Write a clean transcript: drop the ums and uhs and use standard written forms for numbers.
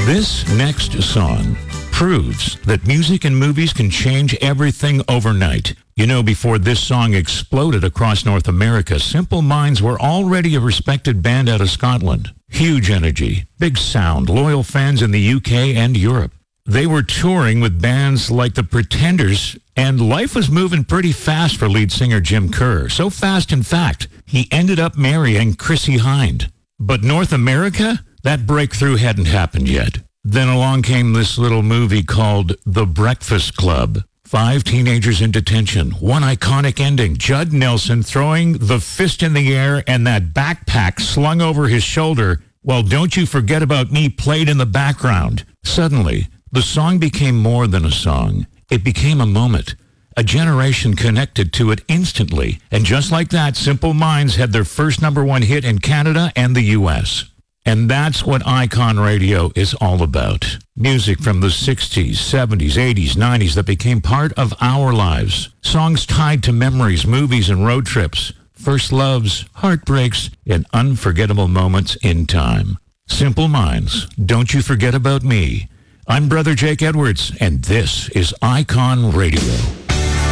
This next song proves that music and movies can change everything overnight. You know, before this song exploded across North America, Simple Minds were already a respected band out of Scotland. Huge energy, big sound, loyal fans in the UK and Europe. They were touring with bands like The Pretenders, and life was moving pretty fast for lead singer Jim Kerr. So fast, in fact, he ended up marrying Chrissie Hynde. But North America? That breakthrough hadn't happened yet. Then along came this little movie called The Breakfast Club. 5 teenagers in detention, one iconic ending, Judd Nelson throwing the fist in the air and that backpack slung over his shoulder while Don't You Forget About Me played in the background. Suddenly, the song became more than a song. It became a moment. A generation connected to it instantly. And just like that, Simple Minds had their first #1 hit in Canada and the U.S. And that's what Icon Radio is all about. Music from the 60s, 70s, 80s, 90s that became part of our lives. Songs tied to memories, movies, and road trips. First loves, heartbreaks, and unforgettable moments in time. Simple Minds, Don't You Forget About Me. I'm Brother Jake Edwards, and this is Icon Radio.